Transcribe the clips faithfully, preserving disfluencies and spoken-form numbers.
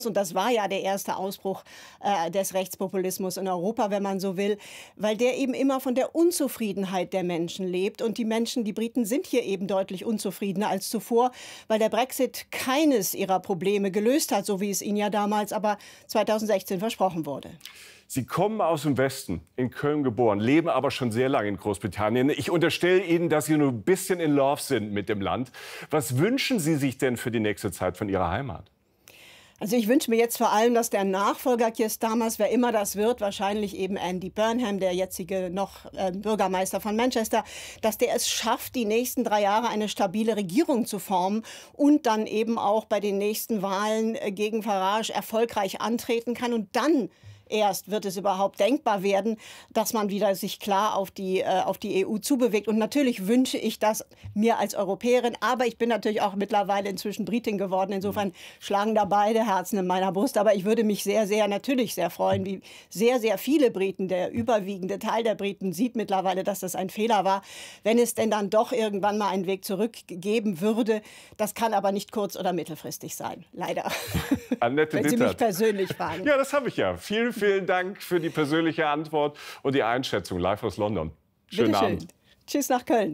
Und das war ja der erste Ausbruch äh, des Rechtspopulismus in Europa, wenn man so will, weil der eben immer von der Unzufriedenheit der Menschen lebt. Und die Menschen, die Briten, sind hier eben deutlich unzufriedener als zuvor, weil der Brexit keines ihrer Probleme gelöst hat, so wie es ihnen ja damals aber zweitausendsechzehn versprochen wurde. Sie kommen aus dem Westen, in Köln geboren, leben aber schon sehr lange in Großbritannien. Ich unterstelle Ihnen, dass Sie nur ein bisschen in Love sind mit dem Land. Was wünschen Sie sich denn für die nächste Zeit von Ihrer Heimat? Also ich wünsche mir jetzt vor allem, dass der Nachfolger Keir Starmers, wer immer das wird, wahrscheinlich eben Andy Burnham, der jetzige noch äh, Bürgermeister von Manchester, dass der es schafft, die nächsten drei Jahre eine stabile Regierung zu formen und dann eben auch bei den nächsten Wahlen äh, gegen Farage erfolgreich antreten kann. Und dann erst wird es überhaupt denkbar werden, dass man wieder sich klar auf die, äh, auf die E U zubewegt. Und natürlich wünsche ich das mir als Europäerin. Aber ich bin natürlich auch mittlerweile inzwischen Britin geworden. Insofern schlagen da beide Herzen in meiner Brust. Aber ich würde mich sehr, sehr, natürlich sehr freuen, wie sehr, sehr viele Briten, der überwiegende Teil der Briten sieht mittlerweile, dass das ein Fehler war, wenn es denn dann doch irgendwann mal einen Weg zurück geben würde. Das kann aber nicht kurz- oder mittelfristig sein, leider. Annette wenn Sie Dittert. mich persönlich fragen. Ja, das habe ich ja. Vielen, vielen Dank für die persönliche Antwort und die Einschätzung live aus London. Schönen Bitte schön. Abend. Tschüss nach Köln.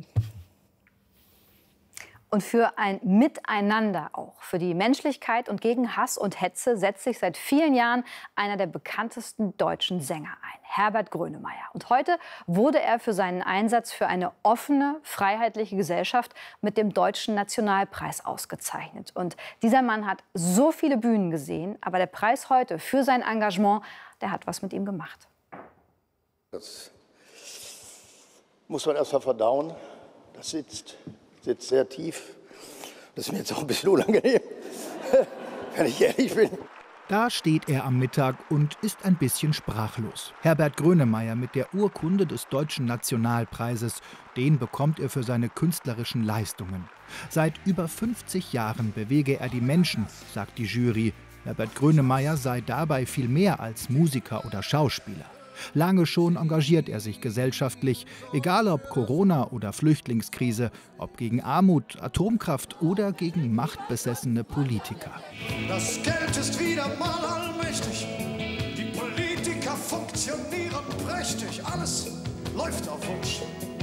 Und für ein Miteinander auch, für die Menschlichkeit und gegen Hass und Hetze setzt sich seit vielen Jahren einer der bekanntesten deutschen Sänger ein, Herbert Grönemeyer. Und heute wurde er für seinen Einsatz für eine offene, freiheitliche Gesellschaft mit dem Deutschen Nationalpreis ausgezeichnet. Und dieser Mann hat so viele Bühnen gesehen, aber der Preis heute für sein Engagement, der hat was mit ihm gemacht. Das muss man erst mal verdauen. Das sitzt. Sitzt sehr tief. Das ist mir jetzt auch ein bisschen unangenehm, wenn ich ehrlich bin. Da steht er am Mittag und ist ein bisschen sprachlos. Herbert Grönemeyer mit der Urkunde des Deutschen Nationalpreises. Den bekommt er für seine künstlerischen Leistungen. Seit über fünfzig Jahren bewege er die Menschen, sagt die Jury. Herbert Grönemeyer sei dabei viel mehr als Musiker oder Schauspieler. Lange schon engagiert er sich gesellschaftlich, egal ob Corona oder Flüchtlingskrise, ob gegen Armut, Atomkraft oder gegen machtbesessene Politiker. Das Geld ist wieder mal allmächtig, die Politiker funktionieren prächtig, alles läuft auf Wunsch.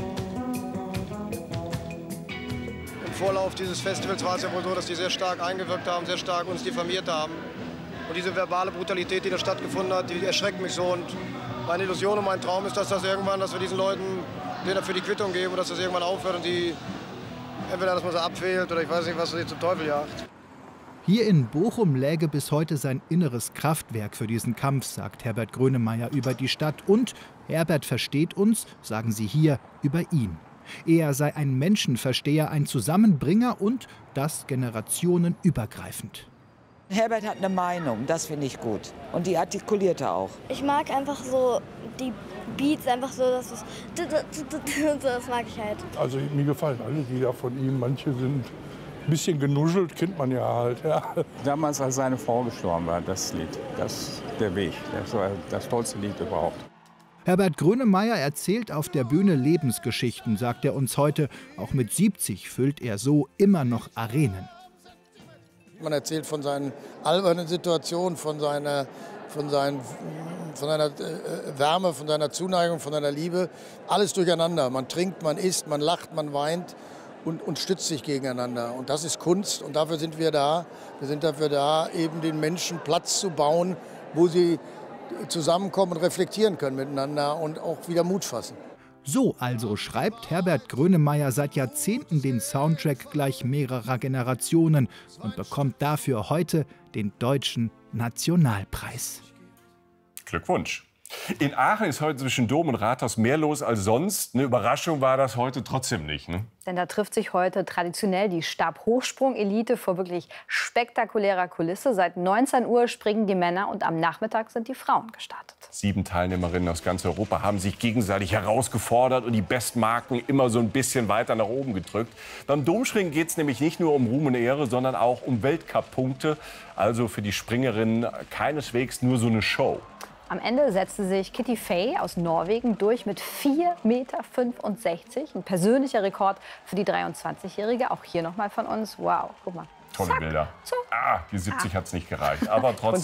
Im Vorlauf dieses Festivals war es ja wohl so, dass die sehr stark eingewirkt haben, sehr stark uns diffamiert haben. Und diese verbale Brutalität, die da stattgefunden hat, die erschreckt mich so. Und meine Illusion und mein Traum ist, dass das irgendwann, dass wir diesen Leuten denen dafür die Quittung geben und dass das irgendwann aufhört und die entweder, dass man sie abwählt oder ich weiß nicht, was sie zum Teufel jagt. Hier in Bochum läge bis heute sein inneres Kraftwerk für diesen Kampf, sagt Herbert Grönemeyer über die Stadt. Und Herbert versteht uns, sagen sie hier, über ihn. Er sei ein Menschenversteher, ein Zusammenbringer und das generationenübergreifend. Herbert hat eine Meinung, das finde ich gut. Und die artikuliert er auch. Ich mag einfach so die Beats, einfach so, dass es das mag ich halt. Also mir gefallen alle Lieder von ihm. Manche sind ein bisschen genuschelt, kennt man ja halt. Ja. Damals, als seine Frau gestorben war, das Lied, das der Weg, das war das tollste Lied überhaupt. Herbert Grönemeyer erzählt auf der Bühne Lebensgeschichten, sagt er uns heute. Auch mit siebzig füllt er so immer noch Arenen. Man erzählt von seinen albernen Situationen, von seiner, von seinen, von seiner Wärme, von seiner Zuneigung, von seiner Liebe. Alles durcheinander. Man trinkt, man isst, man lacht, man weint und, und stützt sich gegeneinander. Und das ist Kunst und dafür sind wir da. Wir sind dafür da, eben den Menschen Platz zu bauen, wo sie zusammenkommen und reflektieren können miteinander und auch wieder Mut fassen. So also schreibt Herbert Grönemeyer seit Jahrzehnten den Soundtrack gleich mehrerer Generationen und bekommt dafür heute den Deutschen Nationalpreis. Glückwunsch. In Aachen ist heute zwischen Dom und Rathaus mehr los als sonst. Eine Überraschung war das heute trotzdem nicht, ne? Denn da trifft sich heute traditionell die Stabhochsprung-Elite vor wirklich spektakulärer Kulisse. Seit neunzehn Uhr springen die Männer und am Nachmittag sind die Frauen gestartet. Sieben Teilnehmerinnen aus ganz Europa haben sich gegenseitig herausgefordert und die Bestmarken immer so ein bisschen weiter nach oben gedrückt. Beim Domspringen geht es nämlich nicht nur um Ruhm und Ehre, sondern auch um Weltcup-Punkte. Also für die Springerinnen keineswegs nur so eine Show. Am Ende setzte sich Kitty Fay aus Norwegen durch mit vier Komma fünfundsechzig Meter. Ein persönlicher Rekord für die dreiundzwanzigjährige. Auch hier noch mal von uns. Wow, guck mal. Tolle Zack. Bilder. So. Ah, die siebzig hat es nicht gereicht. Aber trotzdem.